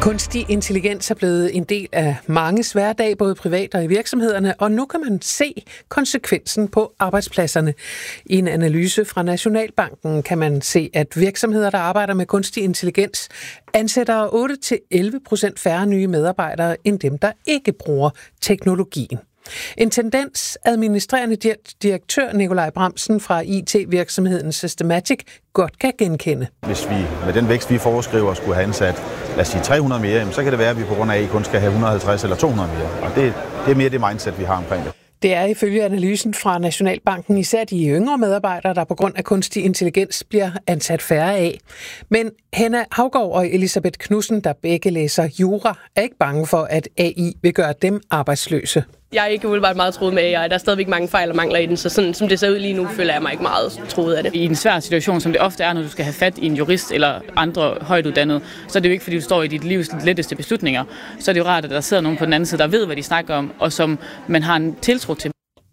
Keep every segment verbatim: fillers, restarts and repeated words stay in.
Kunstig intelligens er blevet en del af manges hverdag, både privat og i virksomhederne, og nu kan man se konsekvensen på arbejdspladserne. I en analyse fra Nationalbanken kan man se, at virksomheder, der arbejder med kunstig intelligens, ansætter otte til elleve procent færre nye medarbejdere end dem, der ikke bruger teknologien. En tendens, administrerende direktør Nikolaj Bramsen fra I T-virksomheden Systematic godt kan genkende. Hvis vi med den vækst, vi foreskriver, skulle have ansat, lad os sige tre hundrede mere, så kan det være, at vi på grund af, at I kun skal have et hundrede og halvtreds eller to hundrede mere. Og det, det er mere det mindset, vi har omkring det. Det er ifølge analysen fra Nationalbanken især de yngre medarbejdere, der på grund af kunstig intelligens bliver ansat færre af. Men Henna Haugaard og Elisabeth Knudsen, der begge læser jura, er ikke bange for, at A I vil gøre dem arbejdsløse. Jeg er ikke umiddelbart meget troet med A I. Der er stadigvæk mange fejl og mangler i den, så sådan som det ser ud lige nu, føler jeg mig ikke meget troet af det. I en svær situation, som det ofte er, når du skal have fat i en jurist eller andre højtuddannede, så er det jo ikke, fordi du står i dit livs letteste beslutninger. Så er det jo rart, at der sidder nogen på den anden side, der ved, hvad de snakker om, og som man har en tiltro til.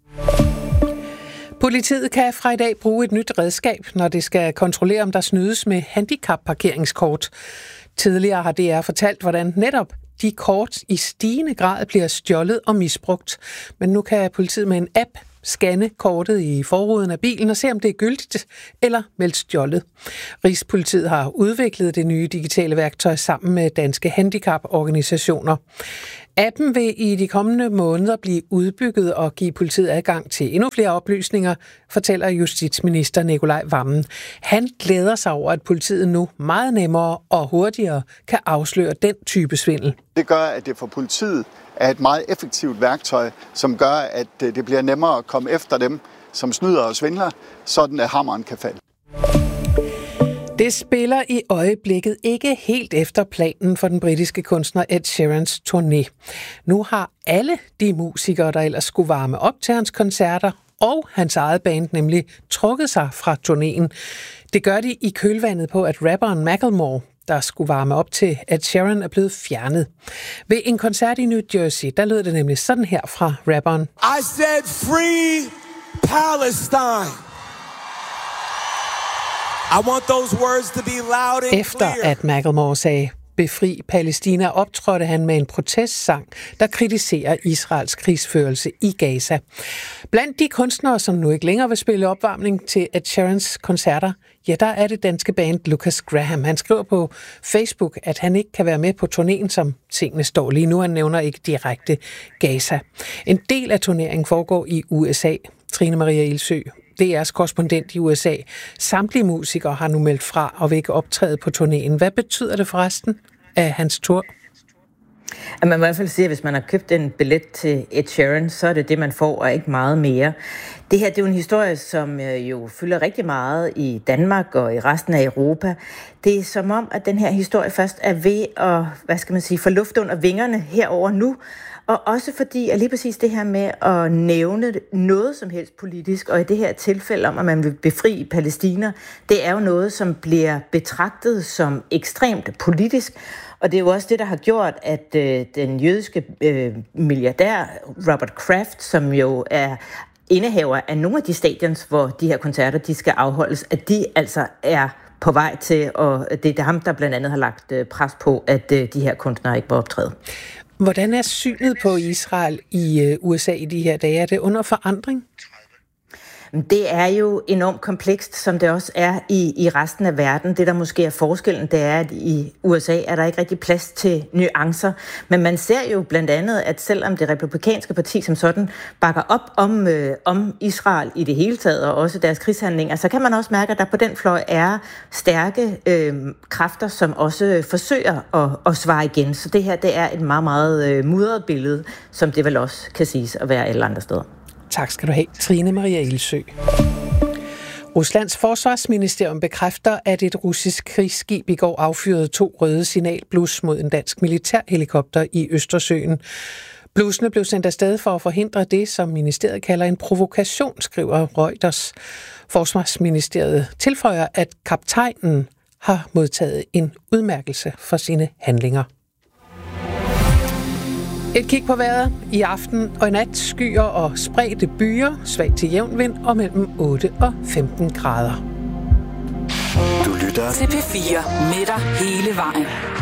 Politiet kan fra i dag bruge et nyt redskab, når det skal kontrollere, om der snydes med handicapparkeringskort. Tidligere har D R fortalt, hvordan netop de kort i stigende grad bliver stjålet og misbrugt. Men nu kan politiet med en app scanne kortet i forruden af bilen og se, om det er gyldigt eller meldt stjålet. Rigspolitiet har udviklet det nye digitale værktøj sammen med danske handicaporganisationer. Appen vil i de kommende måneder blive udbygget og give politiet adgang til endnu flere oplysninger, fortæller justitsminister Nikolaj Wammen. Han glæder sig over, at politiet nu meget nemmere og hurtigere kan afsløre den type svindel. Det gør, at det for politiet er et meget effektivt værktøj, som gør, at det bliver nemmere at komme efter dem, som snyder og svindler, sådan at hammeren kan falde. Det spiller i øjeblikket ikke helt efter planen for den britiske kunstner Ed Sheerans turné. Nu har alle de musikere, der ellers skulle varme op til hans koncerter, og hans eget band nemlig trukket sig fra turnéen. Det gør de i kølvandet på, at rapperen Macklemore, der skulle varme op til Ed Sheeran, er blevet fjernet. Ved en koncert i New Jersey, der lød det nemlig sådan her fra rapperen. I said free Palestine. I want those words to be loud and Efter at Macklemore sagde befri Palæstina, optrådte han med en protestsang, der kritiserer Israels krigsførelse i Gaza. Blandt de kunstnere, som nu ikke længere vil spille opvarmning til Ed Sheerans koncerter, ja, der er det danske band Lucas Graham. Han skriver på Facebook, at han ikke kan være med på turnéen, som tingene står lige nu. Han nævner ikke direkte Gaza. En del af turneringen foregår i U S A. Trine Maria Ildsø, D R's korrespondent i U S A. Samtlige musikere har nu meldt fra og vil ikke optræde på turnéen. Hvad betyder det forresten af hans tur? At man må i hvert fald sige, at hvis man har købt en billet til Ed Sheeran, så er det det, man får, og ikke meget mere. Det her det er jo en historie, som jo fylder rigtig meget i Danmark og i resten af Europa. Det er som om, at den her historie først er ved at, hvad skal man sige, få luft under vingerne herover nu. Og også fordi, at lige præcis det her med at nævne noget som helst politisk, og i det her tilfælde om, at man vil befri Palæstina, det er jo noget, som bliver betragtet som ekstremt politisk. Og det er jo også det, der har gjort, at øh, den jødiske øh, milliardær Robert Kraft, som jo er indehaver af nogle af de stadions, hvor de her koncerter de skal afholdes, at de altså er på vej til, og det er ham, der blandt andet har lagt pres på, at øh, de her kunstnere ikke var optræde. Hvordan er synet på Israel i U S A i de her dage? Er det under forandring? Det er jo enormt komplekst, som det også er i, i resten af verden. Det, der måske er forskellen, det er, at i U S A er der ikke rigtig plads til nuancer. Men man ser jo blandt andet, at selvom det republikanske parti som sådan bakker op om, øh, om Israel i det hele taget, og også deres krigshandlinger, så kan man også mærke, at der på den fløj er stærke øh, kræfter, som også forsøger at, at svare igen. Så det her, det er et meget, meget øh, mudret billede, som det vel også kan siges at være alle andre steder. Tak skal du have, Trine Maria Ildsø. Ruslands forsvarsministerium bekræfter, at et russisk krigsskib i går affyrede to røde signalblus mod en dansk militærhelikopter i Østersøen. Blusene blev sendt afsted for at forhindre det, som ministeriet kalder en provokation, skriver Reuters. Forsvarsministeriet tilføjer, at kaptajnen har modtaget en udmærkelse for sine handlinger. Et kig på vejret. I aften og i nat skyer og spredte byer, svag til jævn vind og mellem otte og femten grader. Du lytter til P fire med dig hele vejen.